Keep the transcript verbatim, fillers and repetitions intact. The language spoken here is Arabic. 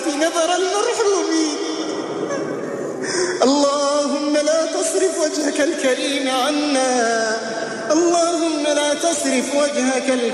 نظر المرحومين. اللهم لا تصرف وجهك الكريم عنا، اللهم لا تصرف وجهك الكريم